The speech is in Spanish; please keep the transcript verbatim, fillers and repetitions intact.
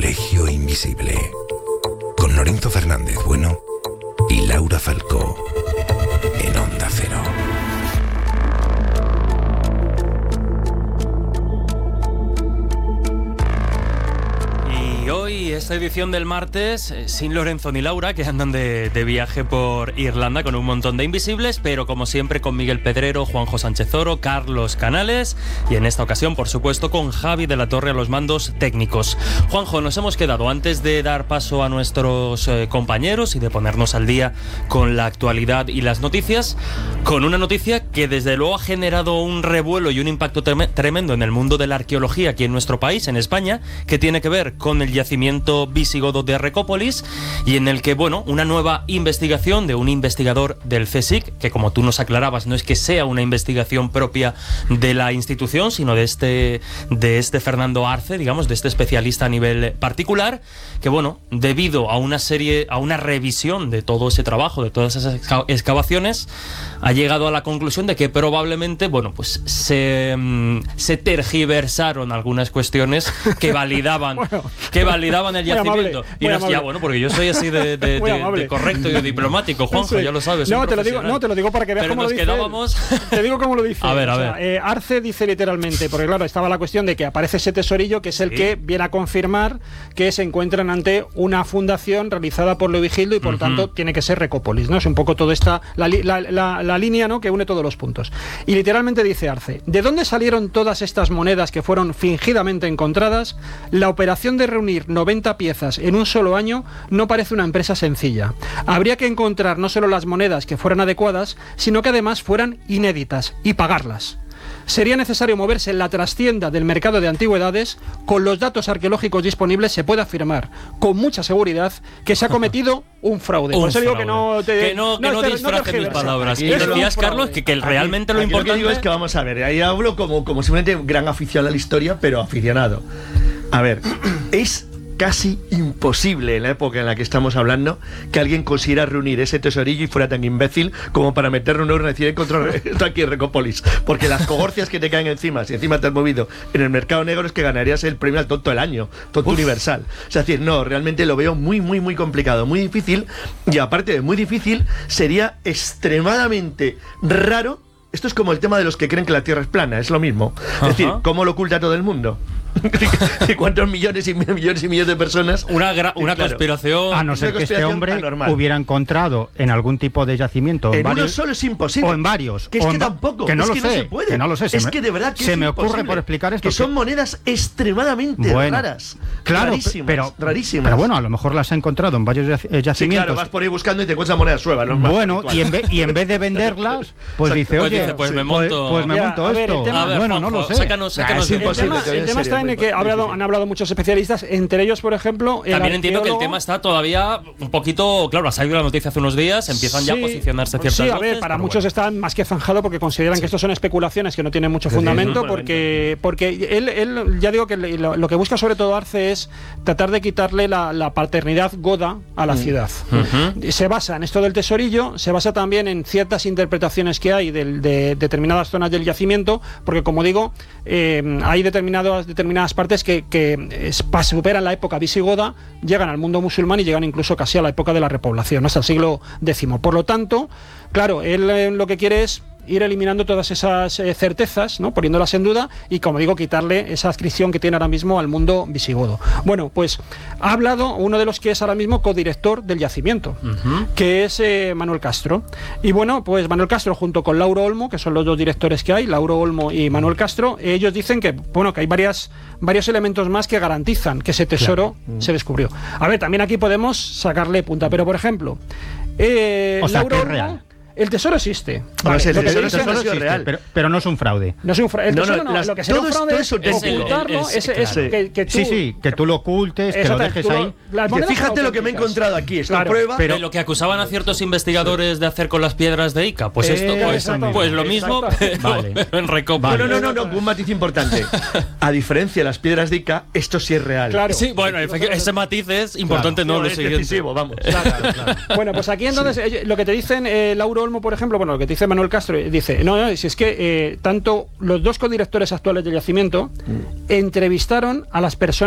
Colegio Invisible, con Lorenzo Fernández Bueno y Laura Falcó, en Onda Cero. Y hoy, esta edición del martes, eh, sin Lorenzo ni Laura, que andan de, de viaje por Irlanda con un montón de invisibles, pero como siempre con Miguel Pedrero, Juanjo Sánchez Oro, Carlos Canales y en esta ocasión, por supuesto, con Javi de la Torre a los mandos técnicos. Juanjo, nos hemos quedado, antes de dar paso a nuestros eh, compañeros y de ponernos al día con la actualidad y las noticias, con una noticia que desde luego ha generado un revuelo y un impacto trem- tremendo en el mundo de la arqueología aquí en nuestro país, en España, que tiene que ver con el yacimiento visigodo de Recópolis, y en el que, bueno, una nueva investigación de un investigador del CSIC, que como tú nos aclarabas, no es que sea una investigación propia de la institución, sino de este, de este Fernando Arce, digamos, de este especialista a nivel particular, que, bueno, debido a una serie, a una revisión de todo ese trabajo, de todas esas excavaciones, ha llegado a la conclusión de que probablemente, bueno, pues se, se tergiversaron algunas cuestiones que validaban bueno, que validaban el yacimiento. Amable, y nos, ya, bueno, porque yo soy así de, de, de, de correcto y de diplomático, Juanjo, sí. Ya lo sabes. No te lo digo, no, te lo digo para que veas Pero cómo nos lo dice. Quedábamos... Te digo cómo lo dice. A ver, a o sea, ver. Eh, Arce dice literalmente, porque claro, estaba la cuestión de que aparece ese tesorillo, que es el sí. que viene a confirmar que se encuentran ante una fundación realizada por Leovigildo y por uh-huh. tanto tiene que ser Recópolis, ¿no? Es un poco toda esta la, la, la, la línea, ¿no?, que une todos los puntos. Y literalmente dice Arce: ¿de dónde salieron todas estas monedas que fueron fingidamente encontradas? La operación de reunir noventa piezas en un solo año no parece una empresa sencilla. Habría que encontrar no solo las monedas que fueran adecuadas, sino que además fueran inéditas y pagarlas. Sería necesario moverse en la trastienda del mercado de antigüedades. Con los datos arqueológicos disponibles se puede afirmar con mucha seguridad que se ha cometido un fraude. Un Por eso digo fraude. que no te, que no, que no, no, te, disfraces no mis palabras. Y es decías, Carlos, que, que realmente aquí, lo aquí importante... Lo que digo es que, vamos a ver, ahí hablo como, como simplemente un gran aficionado a la historia, pero aficionado. A ver, es casi imposible en la época en la que estamos hablando que alguien consiguiera reunir ese tesorillo y fuera tan imbécil como para meterle un euro y decir encontrar esto aquí en Recópolis, porque las cogorcias que te caen encima, si encima te has movido en el mercado negro, es que ganarías el premio al tonto del año, tonto Uf. universal. O sea, es decir, no, realmente lo veo muy, muy, muy complicado, muy difícil, y aparte de muy difícil, sería extremadamente raro. Esto es como el tema de los que creen que la Tierra es plana, es lo mismo. Ajá. Es decir, ¿cómo lo oculta todo el mundo? ¿Cuántos millones y millones y millones de personas? Una, gra- una claro, conspiración. A no ser que este hombre anormal. hubiera encontrado en algún tipo de yacimiento. En, en varios, uno solo es imposible. O en varios. Que es o que en, tampoco. Que no es lo que sé. no se puede. Que no lo sé. Se es me, que de verdad que se es me imposible. ocurre por explicar esto. Que son monedas extremadamente bueno, raras. Claro, rarísimas. Pero, rarísimas. Pero bueno, a lo mejor las ha encontrado en varios yacimientos. Sí, claro, vas por ahí buscando y te encuentras monedas suevas. ¿No? Bueno, y en, vez, y en vez de venderlas, pues dice, pues oye, dice, pues me monto, pues, pues me monto ver, esto. Tema, ver, bueno, Juanjo, no lo sé. Sácanos, sácanos nah, es imposible. El tema, el tema está en el que hablado, han hablado muchos especialistas, entre ellos, por ejemplo, el También entiendo que el arqueólogo... tema está todavía un poquito, claro, ha salido la noticia hace unos días, empiezan sí, ya a posicionarse ciertas Sí, a ver, voces, para muchos bueno. están más que zanjado porque consideran sí. que esto son especulaciones que no tienen mucho sí, fundamento, sí, porque porque él, él, ya digo que lo, lo que busca sobre todo Arce es tratar de quitarle la, la paternidad goda a la mm. ciudad. Uh-huh. Se basa en esto del tesorillo, se basa también en ciertas interpretaciones que hay de, de determinadas zonas del yacimiento, porque como digo, eh, hay determinadas, determinadas partes que, que es, superan la época visigoda, llegan al mundo musulmán y llegan incluso casi a la época de la repoblación, hasta el siglo décimo. Por lo tanto, claro, él eh, lo que quiere es ir eliminando todas esas eh, certezas, ¿no?, poniéndolas en duda y, como digo, quitarle esa adscripción que tiene ahora mismo al mundo visigodo. Bueno, pues ha hablado uno de los que es ahora mismo codirector del yacimiento, uh-huh. que es eh, Manuel Castro. Y bueno, pues Manuel Castro junto con Lauro Olmo, que son los dos directores que hay, Lauro Olmo y Manuel Castro, ellos dicen que, bueno, que hay varias, varios elementos más que garantizan que ese tesoro claro. se descubrió. A ver, también aquí podemos sacarle punta, pero por ejemplo, eh, o sea, Lauro que es Olmo, real. El tesoro existe. Vale, Vale, el lo que tesoro, dicen, tesoro existe, real. Pero, pero no es un fraude. No es un fraude. El tesoro no, no, las, lo que sería un fraude es, es ocultarlo, es, es, es, claro. es que, que tú, sí, sí, que tú lo ocultes, que lo dejes ahí. Que fíjate lo que me he encontrado aquí, esto claro, prueba. Pero lo que acusaban a ciertos investigadores de hacer con las piedras de Ica, pues esto, eh, pues, pues lo mismo, pero, vale. pero en Recópolis. No, no, no, no, no, un matiz importante. A diferencia de las piedras de Ica, esto sí es real. Claro. Sí, bueno, ese matiz es importante, claro. no, lo es siguiente. decisivo, vamos. Claro, claro. Bueno, pues aquí entonces, sí. lo que te dicen eh, Lauro Olmo, por ejemplo, bueno, lo que te dice Manuel Castro, dice, no, no, si es que eh, tanto los dos codirectores actuales del yacimiento mm. entrevistaron a las personas